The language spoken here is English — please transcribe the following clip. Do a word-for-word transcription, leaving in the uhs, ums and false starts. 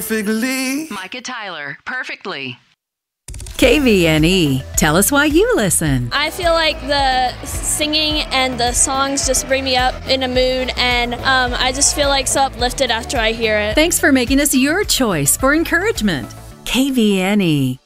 perfectly. Micah Tyler, Perfectly. K V N E. Tell us why you listen. I feel like the singing and the songs just bring me up in a mood, and um, I just feel like so uplifted after I hear it. Thanks for making us your choice for encouragement. K V N E.